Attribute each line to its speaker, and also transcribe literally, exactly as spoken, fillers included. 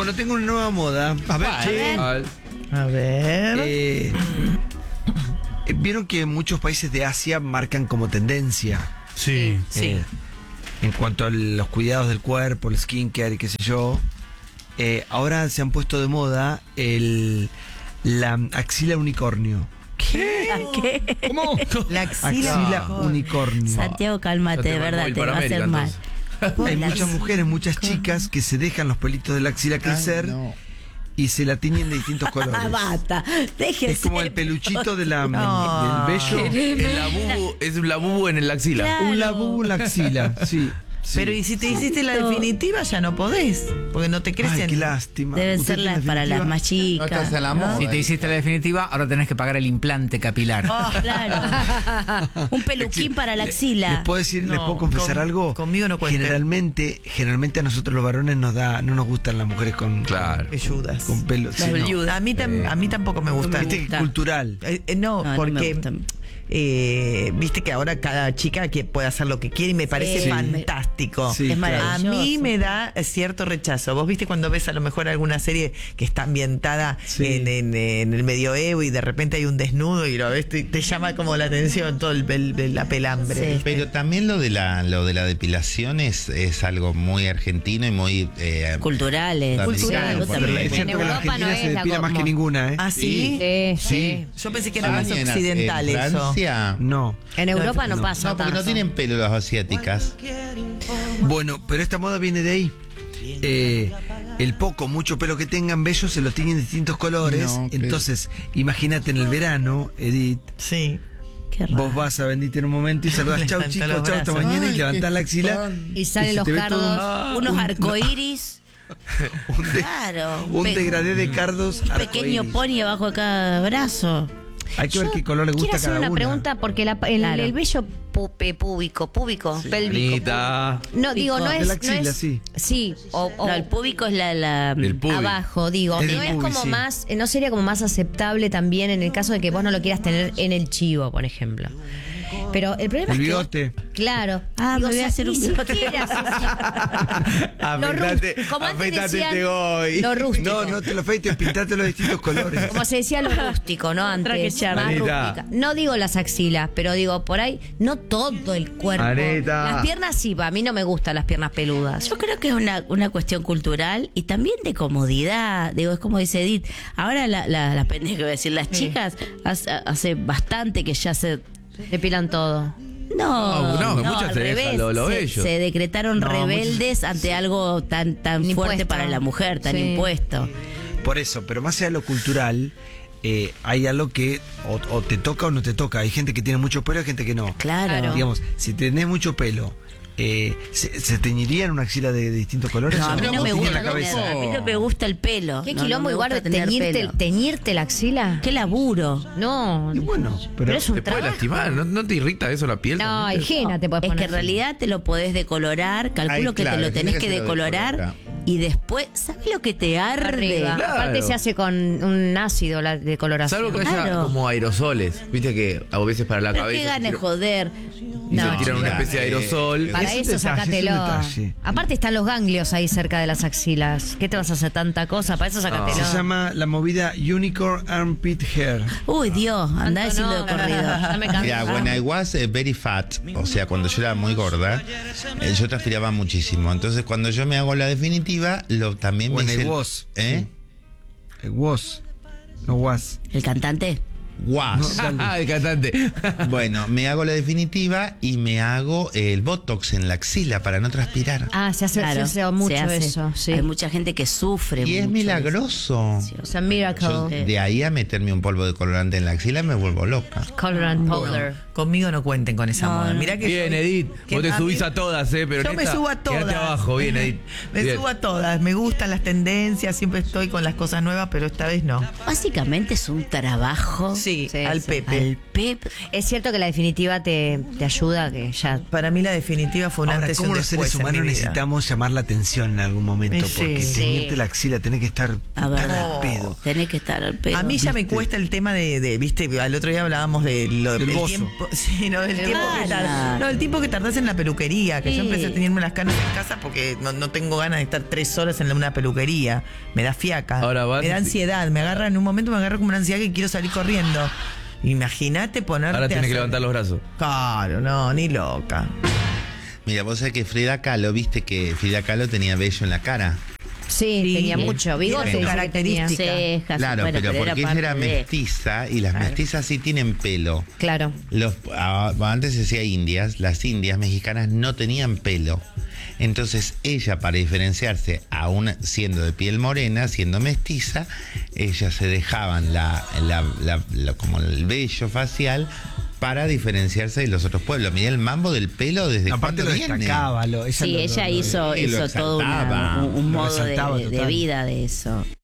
Speaker 1: Bueno, tengo una nueva moda.
Speaker 2: A ver,
Speaker 3: A ver.
Speaker 2: a ver.
Speaker 4: A ver.
Speaker 1: Eh, Vieron que muchos países de Asia marcan como tendencia.
Speaker 2: Sí.
Speaker 4: Sí.
Speaker 1: eh, en cuanto a los cuidados del cuerpo, el skincare y qué sé yo. Eh, ahora se han puesto de moda el la axila unicornio.
Speaker 4: ¿Qué?
Speaker 3: ¿Qué?
Speaker 2: ¿Cómo?
Speaker 4: La axila.
Speaker 1: Axila unicornio.
Speaker 3: Santiago, cálmate, de
Speaker 2: Santiago
Speaker 3: verdad,
Speaker 2: Móvil
Speaker 3: te
Speaker 2: para
Speaker 3: va a hacer
Speaker 2: América,
Speaker 3: mal.
Speaker 1: Hay
Speaker 3: La
Speaker 1: muchas mujeres, muchas chicas que se dejan los pelitos de la axila crecer
Speaker 2: Ay, no.
Speaker 1: y se la tiñen de distintos colores.
Speaker 3: Ah, basta. Déjese.
Speaker 1: Es como el peluchito de la,
Speaker 4: No.
Speaker 1: del vello.
Speaker 2: El labubu, es un labubu en el axila.
Speaker 3: Claro.
Speaker 1: Un labubu en la axila, sí. sí.
Speaker 4: Pero y si te hiciste la
Speaker 3: No.
Speaker 4: definitiva ya no podés, porque no te crecen.
Speaker 1: Ay, qué lástima.
Speaker 3: Deben
Speaker 1: ¿Usted
Speaker 3: ser
Speaker 1: tiene
Speaker 3: las para las
Speaker 1: definitiva?
Speaker 3: más chicas.
Speaker 5: No estás en la
Speaker 3: ¿no?
Speaker 5: moda.
Speaker 6: Si te hiciste la definitiva, ahora tenés que pagar el implante capilar.
Speaker 3: Oh, claro. Un peluquín para la axila.
Speaker 1: ¿Les puedo decir, les
Speaker 4: No,
Speaker 1: puedo confesar
Speaker 4: con-
Speaker 1: algo?
Speaker 4: conmigo no cuenten.
Speaker 1: Generalmente, generalmente a nosotros los varones nos da, no nos gustan las mujeres con,
Speaker 2: Claro.
Speaker 4: Velludas.
Speaker 1: con pelo. sí,
Speaker 3: Las
Speaker 1: no.
Speaker 3: velludas.
Speaker 4: A mí, tam- a mí tampoco me gusta.
Speaker 1: Viste que
Speaker 3: gusta.
Speaker 1: cultural.
Speaker 4: Eh, eh, no,
Speaker 3: No, no me
Speaker 4: porque
Speaker 3: gustan.
Speaker 4: eh, viste que ahora cada chica que puede hacer lo que quiere y me parece
Speaker 3: Sí.
Speaker 4: fantástico.
Speaker 1: Sí,
Speaker 3: Es
Speaker 1: claro.
Speaker 4: A
Speaker 3: maravilloso.
Speaker 4: mí me da cierto rechazo. Vos viste cuando ves a lo mejor alguna serie que está ambientada
Speaker 1: Sí.
Speaker 4: en, en- en el medioevo y de repente hay un desnudo y lo ves y te llama como la atención todo el, el- el- la pelambre.
Speaker 3: Sí.
Speaker 4: ¿viste?
Speaker 5: Pero también lo de la lo de la depilación es, es algo muy argentino y muy eh,
Speaker 3: Culturales.
Speaker 5: Cultural,
Speaker 3: Vos
Speaker 5: por
Speaker 3: también.
Speaker 1: Es
Speaker 5: En
Speaker 1: cierto que la
Speaker 7: Europa no
Speaker 1: Argentina
Speaker 7: es
Speaker 1: se
Speaker 7: la
Speaker 1: depila más
Speaker 7: como-
Speaker 1: que ninguna, ¿eh?
Speaker 4: ¿Ah, sí?
Speaker 7: Sí,
Speaker 1: Sí.
Speaker 4: Yo pensé que era
Speaker 5: Ah,
Speaker 4: más
Speaker 5: en-
Speaker 4: occidental
Speaker 5: en
Speaker 4: eso.
Speaker 5: Francia.
Speaker 1: No.
Speaker 7: En Europa no,
Speaker 1: no.
Speaker 7: pasa
Speaker 5: No, porque no
Speaker 7: tanto.
Speaker 5: tienen pelo las asiáticas.
Speaker 1: Bueno, pero esta moda viene de ahí. Eh, el poco, mucho pelo que tengan bello se lo tienen en distintos colores.
Speaker 5: No, pero-
Speaker 1: Entonces, imagínate en el verano, Edith,
Speaker 4: Sí.
Speaker 3: Qué raro.
Speaker 1: vos vas a Bendita en un momento y saludás, chau
Speaker 4: Levantá
Speaker 1: chicos,
Speaker 4: los
Speaker 1: chau hasta
Speaker 4: brazos.
Speaker 1: mañana y
Speaker 5: Ay,
Speaker 1: levantás
Speaker 5: qué
Speaker 1: la axila.
Speaker 5: fan.
Speaker 7: Y salen
Speaker 1: se
Speaker 7: los
Speaker 1: te ve
Speaker 7: cardos.
Speaker 1: todo
Speaker 3: Unos
Speaker 1: un-
Speaker 3: arcoíris.
Speaker 1: un, de-
Speaker 3: Claro.
Speaker 1: un
Speaker 3: Pe-
Speaker 1: degradé de cardos.
Speaker 3: Un pequeño
Speaker 1: arcoíris.
Speaker 3: pony abajo de cada brazo.
Speaker 1: Hay que ver
Speaker 7: Yo
Speaker 1: qué color le gusta
Speaker 7: quiero
Speaker 1: a
Speaker 7: hacer
Speaker 1: cada
Speaker 7: una
Speaker 1: una.
Speaker 7: pregunta porque la- el,
Speaker 3: Claro.
Speaker 7: el vello pu- pe- púbico, púbico, pélvico.
Speaker 2: Anita.
Speaker 7: No, digo, no
Speaker 3: De
Speaker 7: es.
Speaker 1: la axila,
Speaker 7: no es-
Speaker 1: sí.
Speaker 7: Sí, o, o
Speaker 3: No, el púbico es la. la
Speaker 2: El púbico.
Speaker 7: abajo, digo.
Speaker 1: Es
Speaker 7: no
Speaker 1: del
Speaker 7: es
Speaker 1: pubis,
Speaker 7: como
Speaker 1: sí.
Speaker 7: más. eh, No sería como más aceptable también en el caso de que vos no lo quieras tener en el chivo, por ejemplo. Pero el problema
Speaker 1: El
Speaker 7: es que.
Speaker 1: bigote.
Speaker 7: Claro.
Speaker 3: Ah, me voy a hacer
Speaker 7: ni
Speaker 3: un bigote.
Speaker 7: siquiera, sí, sí. Lo
Speaker 1: Afeitate,
Speaker 7: rú- como antes
Speaker 1: afeitate
Speaker 7: decían,
Speaker 1: este hoy.
Speaker 7: lo rústico.
Speaker 1: No, no te lo afeites, pintate los distintos colores.
Speaker 7: Como se decía lo rústico, ¿no?
Speaker 3: Otra que
Speaker 7: Antes,
Speaker 3: charla.
Speaker 7: más
Speaker 2: Anita.
Speaker 7: rústica. No digo las axilas, pero digo por ahí, no todo el cuerpo.
Speaker 2: Anita.
Speaker 7: Las piernas sí, a mí no me gustan las piernas peludas.
Speaker 3: Yo creo que es una, una cuestión cultural y también de comodidad. Digo, es como dice Edith. Ahora la, la, las pendejas que voy a decir, las chicas hace, hace bastante que ya se.
Speaker 7: Depilan todo.
Speaker 3: No,
Speaker 2: No, no, muchas
Speaker 3: al
Speaker 2: se dejan
Speaker 3: revés.
Speaker 2: lo- lo
Speaker 3: se,
Speaker 2: bello.
Speaker 3: se decretaron
Speaker 1: No,
Speaker 3: rebeldes ante algo tan tan
Speaker 7: Impuesto.
Speaker 3: fuerte para la mujer, tan
Speaker 7: Sí.
Speaker 3: impuesto.
Speaker 1: Por eso, pero más allá de lo cultural, eh, hay algo que o, o te toca o no te toca. Hay gente que tiene mucho pelo y hay gente que no.
Speaker 3: Claro.
Speaker 7: Claro.
Speaker 1: Digamos, si tenés mucho pelo, eh, ¿se, se teñiría en una axila de, de distintos colores?
Speaker 3: No, a
Speaker 1: ¿O
Speaker 3: mí no
Speaker 1: te
Speaker 3: me
Speaker 1: tiñe
Speaker 3: gusta
Speaker 1: la cabeza?
Speaker 3: tener- a mí no me gusta el pelo.
Speaker 7: ¿Qué
Speaker 3: No, no
Speaker 7: quilombo
Speaker 3: me
Speaker 7: igual de
Speaker 3: gusta tener
Speaker 7: teñirte,
Speaker 3: pelo.
Speaker 7: teñirte la axila?
Speaker 3: Qué laburo.
Speaker 7: No.
Speaker 1: Y bueno, pero,
Speaker 7: Pero es un
Speaker 2: Te puede
Speaker 7: trabajo.
Speaker 2: lastimar, ¿no, no te irrita eso la piel?
Speaker 7: No,
Speaker 2: también?
Speaker 7: higiene te puedes
Speaker 3: Es
Speaker 7: poner.
Speaker 3: que en realidad te lo podés decolorar, calculo
Speaker 5: Ay,
Speaker 3: que
Speaker 5: claro,
Speaker 3: te lo
Speaker 5: tiene
Speaker 3: tenés
Speaker 5: que
Speaker 3: que
Speaker 5: se lo
Speaker 3: decolorar
Speaker 5: decolora.
Speaker 3: y después, ¿sabes lo que te arde?
Speaker 7: Arriba.
Speaker 2: Claro.
Speaker 7: Aparte se hace con un ácido la decoloración.
Speaker 2: Salvo que haya
Speaker 3: Claro.
Speaker 2: como aerosoles, viste que a veces para la
Speaker 3: Pero
Speaker 2: cabeza.
Speaker 3: qué ganas de joder.
Speaker 2: Y
Speaker 7: No.
Speaker 2: se tiran una especie de aerosol.
Speaker 7: Para
Speaker 1: Es un
Speaker 7: eso
Speaker 1: detalle,
Speaker 7: sacátelo.
Speaker 1: es un detalle.
Speaker 7: Aparte están los ganglios ahí cerca de las axilas. ¿Qué te vas a hacer tanta cosa? Para eso sacátelo.
Speaker 1: se llama la movida Unicorn Armpit Hair.
Speaker 3: Uy, Dios, andá
Speaker 7: Tanto
Speaker 3: diciendo
Speaker 7: no.
Speaker 3: de corrido.
Speaker 7: No me canso.
Speaker 5: Mira, when I was eh, very fat, o sea, cuando yo era muy gorda, eh, yo transpiraba muchísimo. Entonces, cuando yo me hago la definitiva, lo también me
Speaker 1: When
Speaker 5: hice
Speaker 1: I
Speaker 5: el-
Speaker 1: was.
Speaker 5: ¿Eh?
Speaker 1: Eh, was. No was.
Speaker 3: ¿El cantante?
Speaker 5: Was.
Speaker 2: Ah, el cantante.
Speaker 5: Bueno, me hago la definitiva y me hago el botox en la axila para no transpirar.
Speaker 7: Ah, se hace,
Speaker 3: Claro,
Speaker 7: se hace mucho
Speaker 3: se hace.
Speaker 7: eso. Sí.
Speaker 3: Hay mucha gente que sufre
Speaker 5: Y es
Speaker 3: mucho
Speaker 5: milagroso.
Speaker 3: de eso.
Speaker 7: O sea, miracle.
Speaker 5: Yo de ahí a meterme un polvo de colorante en la axila me vuelvo loca.
Speaker 7: Colorant powder.
Speaker 4: Conmigo no cuenten con esa
Speaker 3: No,
Speaker 4: moda.
Speaker 3: no.
Speaker 4: Mirá que
Speaker 2: Bien,
Speaker 4: yo-
Speaker 2: Edith.
Speaker 4: que
Speaker 2: Vos te
Speaker 4: a
Speaker 2: subís
Speaker 4: mí-
Speaker 2: a todas, ¿eh? Pero
Speaker 4: yo
Speaker 2: en
Speaker 4: me
Speaker 2: esta,
Speaker 4: subo a todas.
Speaker 2: quédate abajo, bien, Edith.
Speaker 4: Me
Speaker 2: Bien.
Speaker 4: subo a todas. Me gustan las tendencias, siempre estoy con las cosas nuevas, pero esta vez no.
Speaker 3: Básicamente es un trabajo
Speaker 4: Sí,
Speaker 7: Sí,
Speaker 4: al
Speaker 7: sí.
Speaker 4: Pepe.
Speaker 3: al pep.
Speaker 7: Es cierto que la definitiva te, te ayuda, que ya.
Speaker 4: Para mí la definitiva fue un
Speaker 1: Ahora,
Speaker 4: antes y un
Speaker 1: ¿cómo los
Speaker 4: después
Speaker 1: seres
Speaker 4: en mi
Speaker 1: humanos
Speaker 4: vida.
Speaker 1: necesitamos llamar la atención en algún momento?
Speaker 4: Sí.
Speaker 1: Porque
Speaker 4: Sí.
Speaker 1: teñirte la axila, tenés que estar
Speaker 3: A ver,
Speaker 1: tan al pedo.
Speaker 3: tenés que estar al pedo.
Speaker 4: A mí ya me cuesta el tema de, de, viste, al otro día hablábamos de lo,
Speaker 1: Del
Speaker 4: el
Speaker 1: bozo.
Speaker 4: tiempo, tiempo, sí, no, del tiempo que tardás, no, el tiempo que tardás en la peluquería, que
Speaker 3: Sí.
Speaker 4: yo empecé a tenerme las canas en casa porque no, no tengo ganas de estar tres horas en una peluquería. Me da fiaca,
Speaker 2: Ahora vas-
Speaker 4: me da ansiedad, me agarra, en un momento me agarra como una ansiedad que quiero salir corriendo. Imagínate ponerte
Speaker 2: Ahora
Speaker 4: a
Speaker 2: tienes que
Speaker 4: hacer-
Speaker 2: levantar los brazos.
Speaker 4: Claro, no, ni loca.
Speaker 5: Mira, vos sabés que Frida Kahlo, viste que Frida Kahlo tenía vello en la cara.
Speaker 7: Sí,
Speaker 4: Sí.
Speaker 7: tenía mucho. Bigote.
Speaker 4: Tiene
Speaker 7: dice que
Speaker 4: características.
Speaker 7: tenía.
Speaker 3: Cejas,
Speaker 5: Claro,
Speaker 3: bueno,
Speaker 5: pero porque ella
Speaker 3: parte
Speaker 5: era
Speaker 3: de-
Speaker 5: mestiza y las mestizas sí tienen pelo.
Speaker 7: Claro.
Speaker 5: Los, ah, antes se decía indias, las indias mexicanas no tenían pelo. Entonces ella, para diferenciarse, aún siendo de piel morena, siendo mestiza, ellas se dejaban la, la- la- la- como el vello facial para diferenciarse de los otros pueblos. Mirá el mambo del pelo desde
Speaker 1: Aparte
Speaker 5: cuándo
Speaker 1: lo
Speaker 5: viene.
Speaker 1: destacaba. Lo, ella
Speaker 3: Sí,
Speaker 1: lo-
Speaker 3: ella
Speaker 1: lo-
Speaker 3: hizo,
Speaker 5: y lo
Speaker 3: hizo todo una-
Speaker 5: exaltaba,
Speaker 3: un, un
Speaker 1: lo
Speaker 3: modo de,
Speaker 1: resaltaba
Speaker 3: de
Speaker 1: total.
Speaker 3: vida de eso.